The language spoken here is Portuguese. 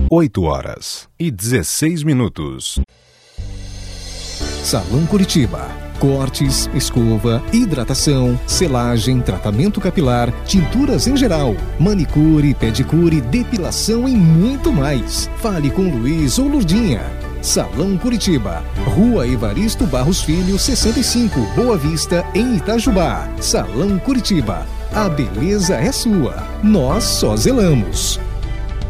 8h16. Salão Curitiba. Cortes, escova, hidratação, selagem, tratamento capilar, tinturas em geral, manicure, pedicure, depilação e muito mais. Fale com Luiz ou Lurdinha. Salão Curitiba, Rua Evaristo Barros Filho, 65, Boa Vista, em Itajubá. Salão Curitiba, a beleza é sua, nós só zelamos.